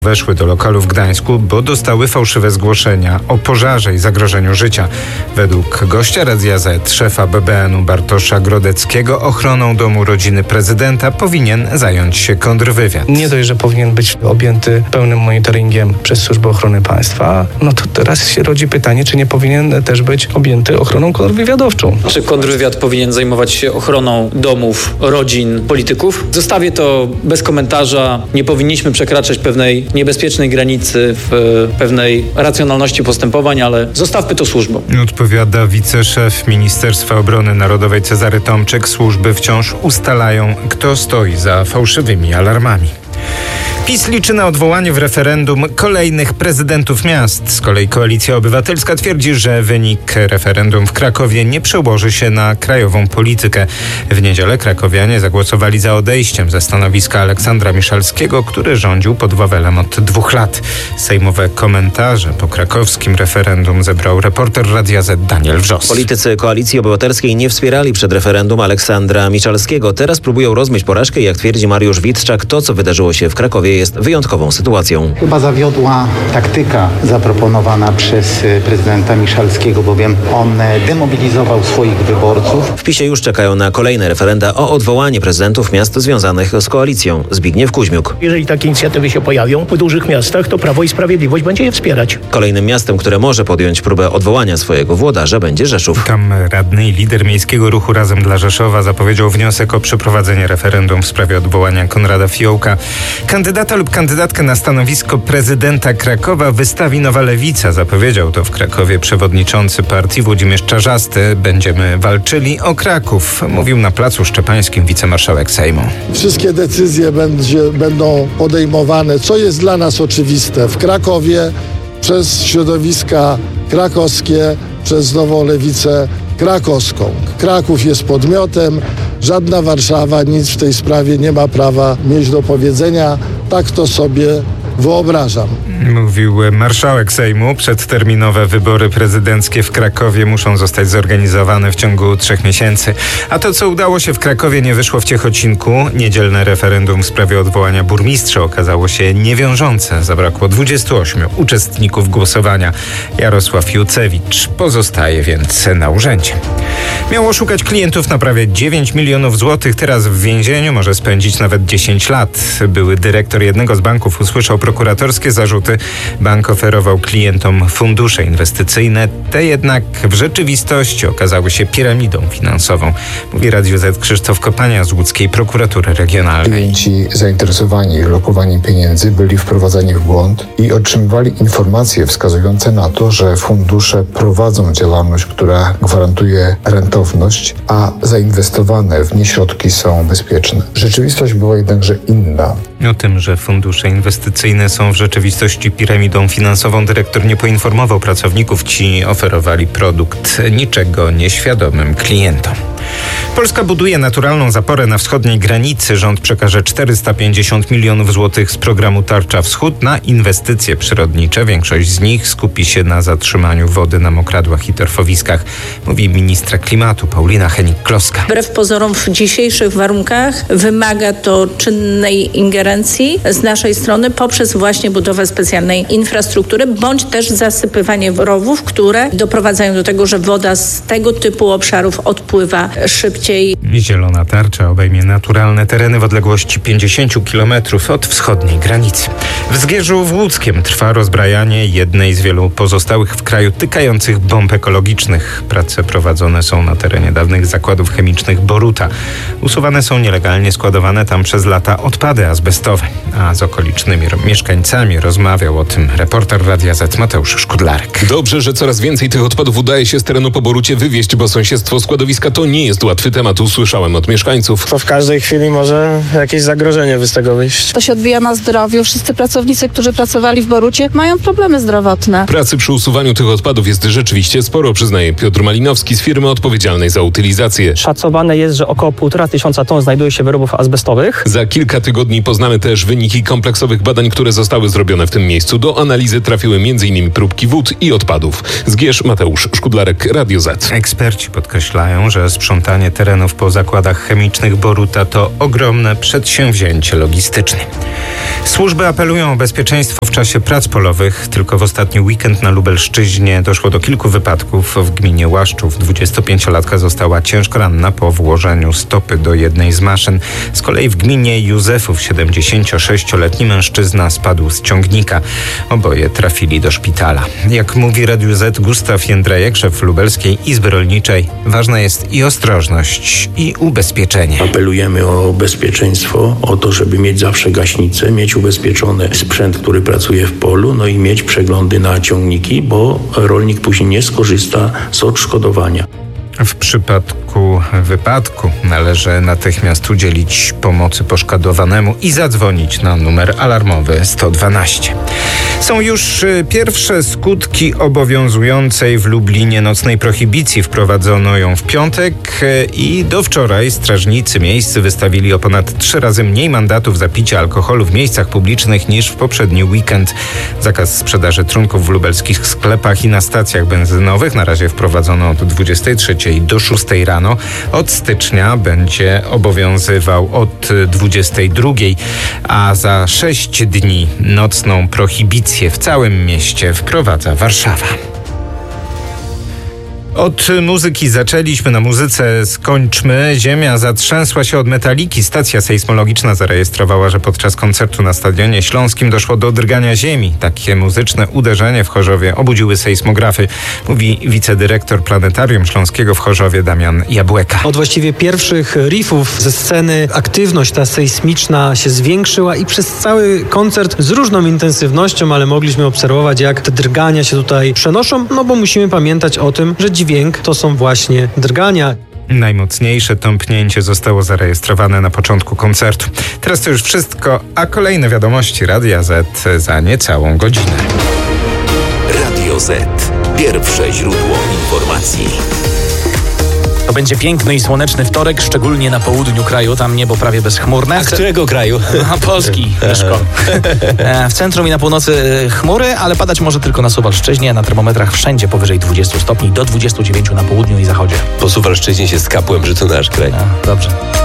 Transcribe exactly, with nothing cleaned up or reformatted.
weszły do lokalu w Gdańsku, bo dostały fałszywe zgłoszenia o pożarze i zagrożeniu życia. Według gościa Radia Z, szefa B B N u Bartosza Grodeckiego, ochroną domu rodziny prezydenta powinien zająć się kontrwywiad. Nie dość, że powinien być objęty pełnym monitoringiem przez Służbę Ochrony Państwa, no to teraz się rodzi pytanie, czy nie powinien też być objęty ochroną kontrwywiadowczą. Czy kontrwywiad powinien zajmować się ochroną domów, rodzin, polityków? Zostawię to bez komentarza. Nie powinniśmy przekraczać pewnej niebezpiecznej granicy w pewnej racjonalności postępowań, ale zostawmy to służbom. Odpowiada wiceszef Ministerstwa Obrony Narodowej Cezary Tomczyk. Służby wciąż ustalają, kto stoi za fałszywymi alarmami. PiS liczy na odwołanie w referendum kolejnych prezydentów miast. Z kolei Koalicja Obywatelska twierdzi, że wynik referendum w Krakowie nie przełoży się na krajową politykę. W niedzielę krakowianie zagłosowali za odejściem ze stanowiska Aleksandra Miszalskiego, który rządził pod Wawelem od dwóch lat. Sejmowe komentarze po krakowskim referendum zebrał reporter Radia Z Daniel Wrzos. Politycy Koalicji Obywatelskiej nie wspierali przed referendum Aleksandra Miszalskiego. Teraz próbują rozmyć porażkę i jak twierdzi Mariusz Witczak, to co wydarzyło się w Krakowie jest wyjątkową sytuacją. Chyba zawiodła taktyka zaproponowana przez prezydenta Miszalskiego, bowiem on demobilizował swoich wyborców. W PiSie już czekają na kolejne referenda o odwołanie prezydentów miast związanych z koalicją. Zbigniew Kuźmiuk. Jeżeli takie inicjatywy się pojawią w dużych miastach, to Prawo i Sprawiedliwość będzie je wspierać. Kolejnym miastem, które może podjąć próbę odwołania swojego włodarza, będzie Rzeszów. Tam radny i lider miejskiego ruchu Razem dla Rzeszowa zapowiedział wniosek o przeprowadzenie referendum w sprawie odwołania Konrada Fiołka. Kandydata lub kandydatkę na stanowisko prezydenta Krakowa wystawi Nowa Lewica. Zapowiedział to w Krakowie przewodniczący partii Włodzimierz Czarzasty. Będziemy walczyli o Kraków, mówił na Placu Szczepańskim wicemarszałek Sejmu. Wszystkie decyzje będzie, będą podejmowane, co jest dla nas oczywiste, w Krakowie przez środowiska krakowskie, przez Nową Lewicę krakowską. Kraków jest podmiotem, żadna Warszawa nic w tej sprawie nie ma prawa mieć do powiedzenia. Tak to sobie wyobrażam. Mówił marszałek Sejmu. Przedterminowe wybory prezydenckie w Krakowie muszą zostać zorganizowane w ciągu trzech miesięcy. A to, co udało się w Krakowie, nie wyszło w Ciechocinku. Niedzielne referendum w sprawie odwołania burmistrza okazało się niewiążące. Zabrakło dwudziestu ośmiu uczestników głosowania. Jarosław Jucewicz pozostaje więc na urzędzie. Miał oszukać klientów na prawie dziewięć milionów złotych. Teraz w więzieniu, może spędzić nawet dziesięć lat. Były dyrektor jednego z banków usłyszał prokuratorskie zarzuty. Bank oferował klientom fundusze inwestycyjne. Te jednak w rzeczywistości okazały się piramidą finansową. Mówi Radiu Z Krzysztof Kopania z łódzkiej prokuratury regionalnej. Klienci zainteresowani lokowaniem pieniędzy byli wprowadzani w błąd i otrzymywali informacje wskazujące na to, że fundusze prowadzą działalność, która gwarantuje rentowność, a zainwestowane w nie środki są bezpieczne. Rzeczywistość była jednakże inna. O tym, że fundusze inwestycyjne są w rzeczywistości piramidą finansową, dyrektor nie poinformował pracowników. Ci oferowali produkt niczego nieświadomym klientom. Polska buduje naturalną zaporę na wschodniej granicy. Rząd przekaże czterysta pięćdziesiąt milionów złotych z programu Tarcza Wschód na inwestycje przyrodnicze. Większość z nich skupi się na zatrzymaniu wody na mokradłach i torfowiskach, mówi ministra klimatu Paulina Hennig-Kloska. Wbrew pozorom w dzisiejszych warunkach wymaga to czynnej ingerencji z naszej strony poprzez właśnie budowę specjalnej infrastruktury, bądź też zasypywanie rowów, które doprowadzają do tego, że woda z tego typu obszarów odpływa szybciej. Zielona tarcza obejmie naturalne tereny w odległości pięćdziesiąt kilometrów od wschodniej granicy. W Zgierzu w Łódzkiem trwa rozbrajanie jednej z wielu pozostałych w kraju tykających bomb ekologicznych. Prace prowadzone są na terenie dawnych zakładów chemicznych Boruta. Usuwane są nielegalnie składowane tam przez lata odpady azbestowe. A z okolicznymi mieszkańcami rozmawiał o tym reporter Radia Z Mateusz Szkudlarek. Dobrze, że coraz więcej tych odpadów udaje się z terenu po Borucie wywieźć, bo sąsiedztwo składowiska to nie jest łatwy temat. Usłyszałem od mieszkańców. To w każdej chwili może jakieś zagrożenie z tego wyjść. To się odbija na zdrowiu. Wszyscy pracownicy, którzy pracowali w Borucie, mają problemy zdrowotne. Pracy przy usuwaniu tych odpadów jest rzeczywiście sporo, przyznaje Piotr Malinowski z firmy odpowiedzialnej za utylizację. Szacowane jest, że około półtora tysiąca ton znajduje się wyrobów azbestowych. Za kilka tygodni poznamy też wyniki kompleksowych badań, które zostały zrobione w tym miejscu. Do analizy trafiły m.in. próbki wód i odpadów. Zgierz, Mateusz Szkudlarek, Radio Z. Eksperci podkreślają, że sprzątanie terenów po po zakładach chemicznych Boruta to ogromne przedsięwzięcie logistyczne. Służby apelują o bezpieczeństwo w czasie prac polowych. Tylko w ostatni weekend na Lubelszczyźnie doszło do kilku wypadków. W gminie Łaszczów dwudziestopięciolatka została ciężko ranna po włożeniu stopy do jednej z maszyn. Z kolei w gminie Józefów siedemdziesięciosześcioletni mężczyzna spadł z ciągnika. Oboje trafili do szpitala. Jak mówi Radiu Z Gustaw Jędrajek, szef Lubelskiej Izby Rolniczej, ważna jest i ostrożność, i ubezpieczenie. Apelujemy o bezpieczeństwo, o to, żeby mieć zawsze gaśnicę, mieć ubezpieczony sprzęt, który pracuje w polu, no i mieć przeglądy na ciągniki, bo rolnik później nie skorzysta z odszkodowania. W przypadku wypadku należy natychmiast udzielić pomocy poszkodowanemu i zadzwonić na numer alarmowy sto dwanaście. Są już pierwsze skutki obowiązującej w Lublinie nocnej prohibicji. Wprowadzono ją w piątek i do wczoraj strażnicy miejscy wystawili o ponad trzy razy mniej mandatów za picie alkoholu w miejscach publicznych niż w poprzedni weekend. Zakaz sprzedaży trunków w lubelskich sklepach i na stacjach benzynowych na razie wprowadzono od dwudziestej trzeciej do szóstej rano. Od stycznia będzie obowiązywał od dwudziestej drugiej, a za sześć dni nocną prohibicję w całym mieście wprowadza Warszawa. Od muzyki zaczęliśmy, na muzyce skończmy. Ziemia zatrzęsła się od metaliki. Stacja sejsmologiczna zarejestrowała, że podczas koncertu na Stadionie Śląskim doszło do drgania ziemi. Takie muzyczne uderzenie w Chorzowie obudziły sejsmografy, mówi wicedyrektor Planetarium Śląskiego w Chorzowie Damian Jabłeka. Od właściwie pierwszych riffów ze sceny aktywność ta sejsmiczna się zwiększyła i przez cały koncert z różną intensywnością, ale mogliśmy obserwować, jak te drgania się tutaj przenoszą, no bo musimy pamiętać o tym, że dźwięk to są właśnie drgania. Najmocniejsze tąpnięcie zostało zarejestrowane na początku koncertu. Teraz to już wszystko, a kolejne wiadomości Radia Z za niecałą godzinę. Radio Z. Pierwsze źródło informacji. To będzie piękny i słoneczny wtorek, szczególnie na południu kraju, tam niebo prawie bezchmurne. A którego kraju? A, Polski, Mieszko. W centrum i na północy chmury, ale padać może tylko na Suwalszczyźnie, na termometrach wszędzie powyżej dwudziestu stopni, do dwudziestu dziewięciu na południu i zachodzie. Po Suwalszczyźnie się skapłem, że to nasz kraj. A, dobrze.